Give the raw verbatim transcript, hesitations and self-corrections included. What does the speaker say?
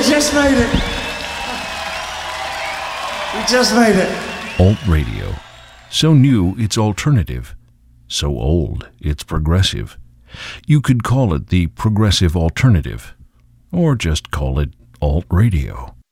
just made it. We just made it. Alt radio. So new, it's alternative. So old, it's progressive. You could call it the progressive alternative, or just call it alt radio.